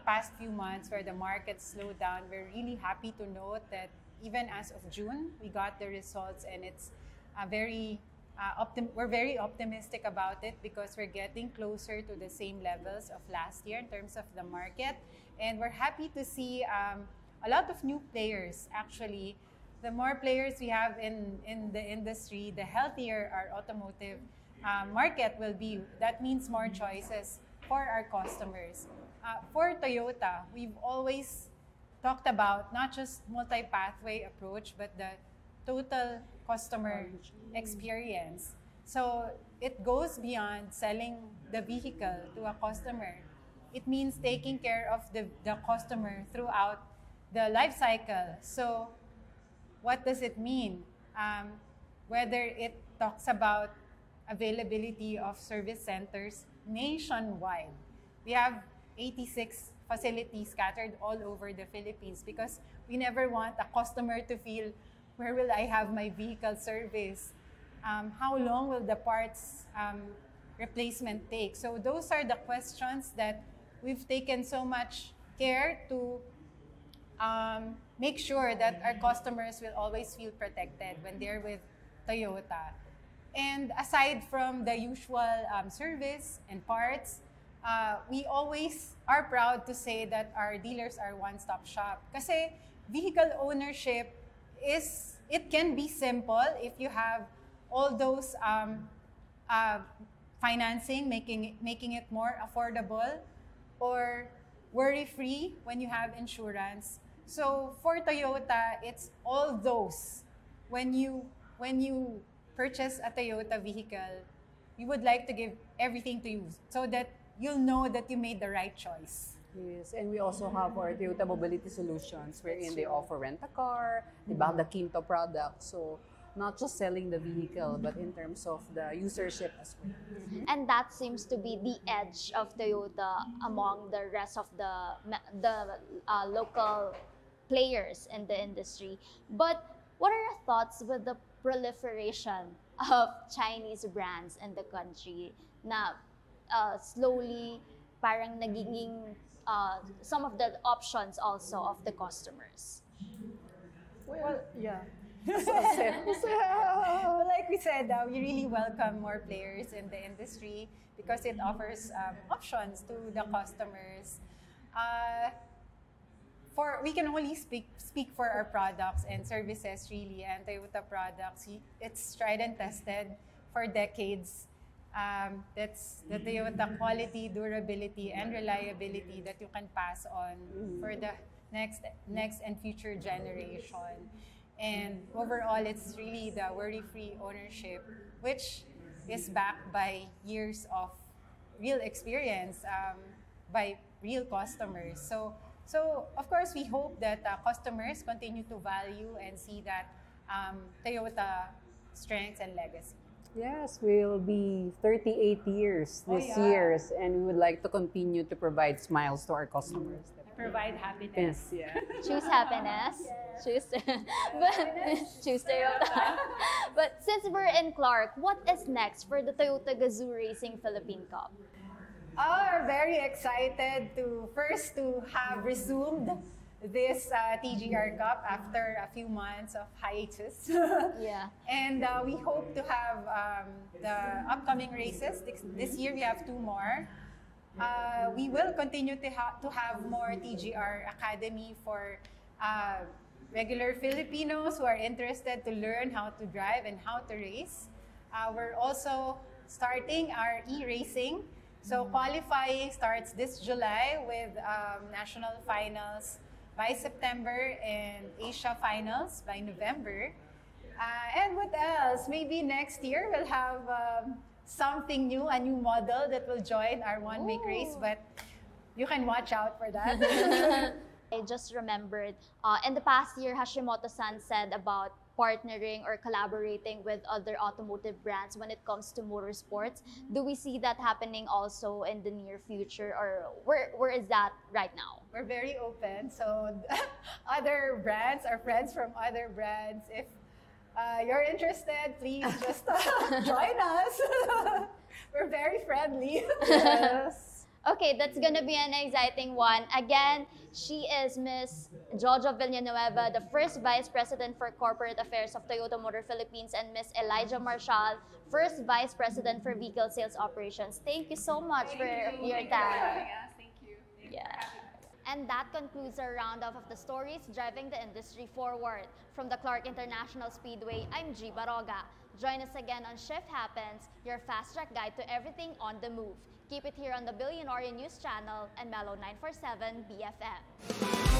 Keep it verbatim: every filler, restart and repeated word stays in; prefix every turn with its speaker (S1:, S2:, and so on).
S1: past few months where the market slowed down, we're really happy to note that even as of June, we got the results, and it's uh, very uh, optim- we're very optimistic about it because we're getting closer to the same levels of last year in terms of the market, and we're happy to see um, a lot of new players. Actually, the more players we have in in the industry, the healthier our automotive uh, market will be. That means more choices for our customers. Uh, for Toyota, we've always talked about not just multi-pathway approach, but the total customer experience. So it goes beyond selling the vehicle to a customer. It means taking care of the, the customer throughout the life cycle. So what does it mean? Um, whether it talks about availability of service centers nationwide. We have eighty-six facilities scattered all over the Philippines because we never want a customer to feel, where will I have my vehicle service? Um, how long will the parts um, replacement take? So those are the questions that we've taken so much care to um, make sure that our customers will always feel protected when they're with Toyota. And aside from the usual um, service and parts, uh, we always are proud to say that our dealers are one-stop shop. Kasi vehicle ownership is, it can be simple if you have all those um, uh, financing, making it, making it more affordable, or worry-free when you have insurance. So for Toyota, it's all those. When you when you purchase a Toyota vehicle, we would like to give everything to you so that you'll know that you made the right choice.
S2: Yes, and we also have our Toyota Mobility Solutions wherein they offer rent-a-car, mm-hmm. they have the Kinto product. So not just selling the vehicle, but in terms of the usership as well.
S3: Mm-hmm. And that seems to be the edge of Toyota among the rest of the, the uh, local players in the industry. But what are your thoughts with the proliferation of Chinese brands in the country na uh, slowly parang nagiging uh, some of the options also of the customers?
S1: Well, yeah.
S2: well,
S1: like we said, uh, we really welcome more players in the industry because it offers um, options to the customers. Uh, for we can only speak speak for our products and services really, and Toyota products. It's tried and tested for decades. Um, that's the Toyota quality, durability, and reliability that you can pass on mm. for the next next and future generation. And overall, it's really the worry-free ownership, which is backed by years of real experience um, by real customers. So, so of course, we hope that uh, customers continue to value and see that um, Toyota strengths and legacy.
S2: Yes, we'll be thirty-eight years this
S1: oh, yeah.
S2: year, and we would like to continue to provide smiles to our customers.
S1: Provide happiness.
S2: Yes, yeah.
S3: Choose happiness. Yes. Choose, but choose Toyota. But since we're in Clark, what is next for the Toyota Gazoo Racing Philippine Cup?
S1: Oh, we're very excited to first to have resumed this uh, T G R Cup after a few months of hiatus.
S3: Yeah.
S1: And uh, we hope to have um, the upcoming races. This year we have two more. Uh, we will continue to, ha- to have more T G R Academy for uh, regular Filipinos who are interested to learn how to drive and how to race. Uh, we're also starting our e-racing. So qualifying starts this July with um, national finals by September and Asia finals by November. Uh, and what else? Maybe next year we'll have um, something new, a new model that will join our one make race, but you can watch out for that.
S3: I just remembered, uh, in the past year, Hashimoto-san said about partnering or collaborating with other automotive brands when it comes to motorsports. Do we see that happening also in the near future, or where where is that right now?
S1: We're very open, so other brands, our friends from other brands, if uh, you're interested, please just uh, join us. We're very friendly.
S2: Yes.
S3: Okay, that's gonna be an exciting one. Again, she is Miss Jojo Villanueva, the first Vice President for Corporate Affairs of Toyota Motor Philippines, and Miss Elijah Marshall, first Vice President for Vehicle Sales Operations. Thank you so much for your time.
S1: Thank you.
S3: Yeah. And that concludes our roundup of the stories driving the industry forward. From the Clark International Speedway, I'm G. Baroga. Join us again on Shift Happens, your fast-track guide to everything on the move. Keep it here on the Billionaire News Channel and Mellow nine four seven B F M.